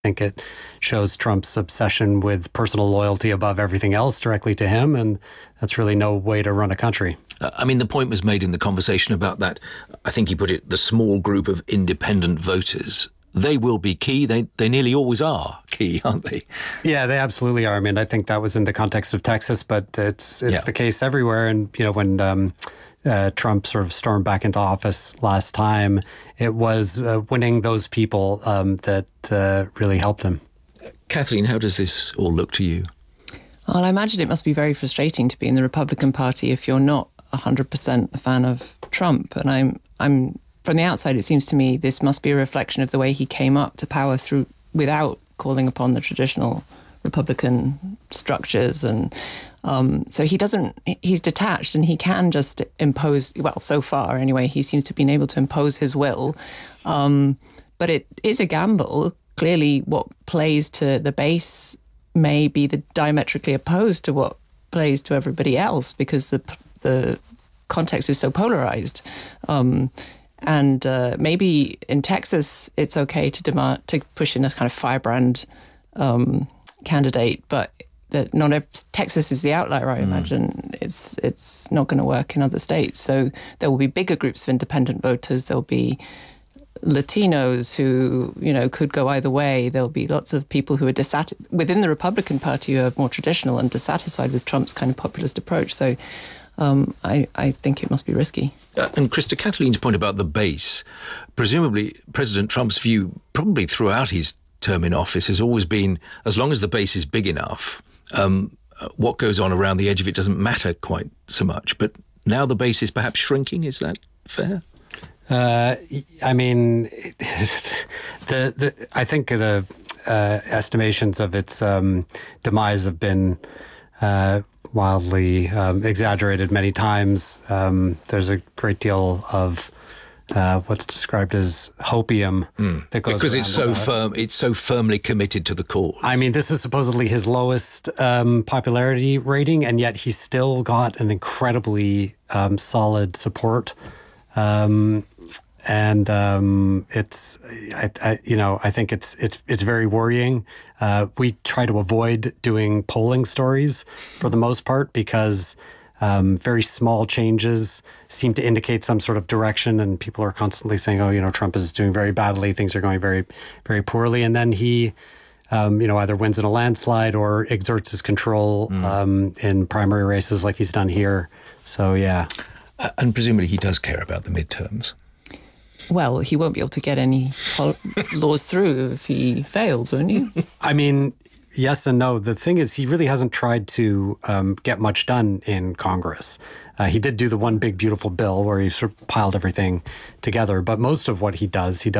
think it shows Trump's obsession with personal loyalty above everything else directly to him, and that's really no way to run a country. I mean, the point was made in the conversation about that, I think he put it, the small group of independent voters. They will be key. They nearly always are key, aren't they? Yeah, they absolutely are. I mean, I think that was in the context of Texas, but it's the case everywhere. And, when Trump sort of stormed back into office last time, it was winning those people that really helped him. Kathleen, how does this all look to you? Well, I imagine it must be very frustrating to be in the Republican Party if you're not 100% a fan of Trump. And I'm from the outside, it seems to me this must be a reflection of the way he came up to power without calling upon the traditional Republican structures. And so he's detached, and he can just impose, well, so far anyway, he seems to have been able to impose his will. But it is a gamble. Clearly, what plays to the base may be diametrically opposed to what plays to everybody else, because the context is so polarized. And maybe in Texas, it's okay to push in a kind of firebrand candidate, but Texas is the outlier, I imagine. It's not going to work in other states. So there will be bigger groups of independent voters. There'll be Latinos who, could go either way. There'll be lots of people who are within the Republican Party who are more traditional and dissatisfied with Trump's kind of populist approach. So I think it must be risky. And Chris, to Kathleen's point about the base, presumably President Trump's view, probably throughout his term in office, has always been, as long as the base is big enough, what goes on around the edge of it doesn't matter quite so much. But now the base is perhaps shrinking. Is that fair? I mean, I think the estimations of its demise have been wildly exaggerated many times. There's a great deal of what's described as hopium that goes because it's so firmly committed to the cause. I mean, this is supposedly his lowest popularity rating, and yet he's still got an incredibly solid support. And I think it's very worrying. We try to avoid doing polling stories for the most part because very small changes seem to indicate some sort of direction, and people are constantly saying, "Oh, Trump is doing very badly. Things are going very, very poorly," and then he, either wins in a landslide or exerts his control in primary races like he's done here. So yeah. And presumably he does care about the midterms. Well, he won't be able to get any laws through if he fails, won't he? I mean, yes and no. The thing is, he really hasn't tried to get much done in Congress. He did do the one big, beautiful bill where he sort of piled everything together. But most of what he does